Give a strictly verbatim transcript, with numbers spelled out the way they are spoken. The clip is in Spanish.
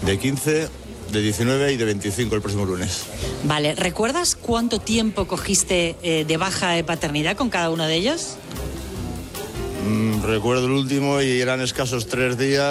de quince, de diecinueve y de veinticinco el próximo lunes. Vale, ¿recuerdas cuánto tiempo cogiste eh, de baja de paternidad con cada uno de ellos? Mm, recuerdo el último y eran escasos tres días.